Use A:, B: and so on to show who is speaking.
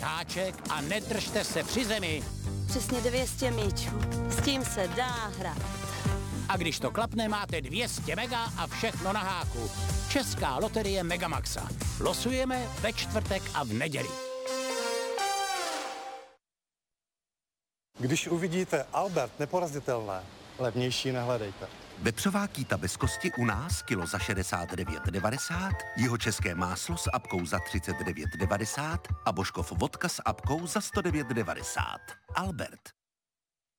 A: háček a nedržte se při zemi.
B: Přesně 200 míčů. S tím se dá hrát.
A: A když to klapne, máte 200 mega a všechno na háku. Česká loterie Megamaxa. Losujeme ve čtvrtek a v neděli.
C: Když uvidíte Albert neporazitelné, levnější nehledejte.
D: Vepřová kýta bez kosti u nás kilo za 69,90, jihočeské máslo s apkou za 39,90 a Božkov vodka s apkou za 109,90. Albert.